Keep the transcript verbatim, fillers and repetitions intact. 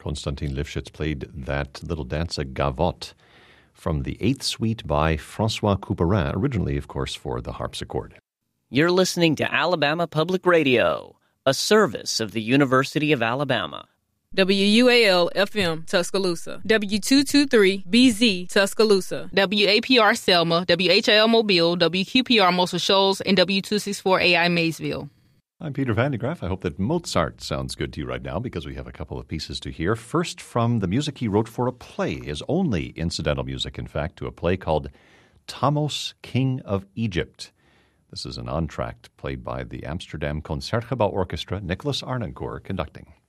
Konstantin Lifshitz played that little dance, a gavotte, from the Eighth Suite by Francois Couperin, originally, of course, for the harpsichord. You're listening to Alabama Public Radio, a service of the University of Alabama. W U A L F M Tuscaloosa, W two twenty-three B Z Tuscaloosa, W A P R Selma, W H L Mobile, W Q P R Muscle Shoals, and W two sixty-four A I Maysville. I'm Peter Van de Graaff. I hope that Mozart sounds good to you right now because we have a couple of pieces to hear. First, from the music he wrote for a play, his only incidental music, in fact, to a play called Thamos, King of Egypt. This is an entr'acte played by the Amsterdam Concertgebouw Orchestra, Nicholas Arnoncourt conducting.